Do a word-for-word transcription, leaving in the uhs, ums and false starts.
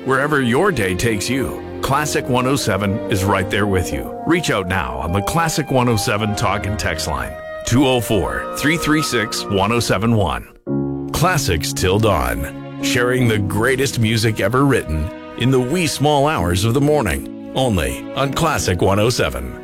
Wherever your day takes you, Classic one oh seven is right there with you. Reach out now on the Classic one oh seven talk and text line, two oh four, three three six, one oh seven one. Classics Till Dawn, sharing the greatest music ever written in the wee small hours of the morning, only on Classic one oh seven.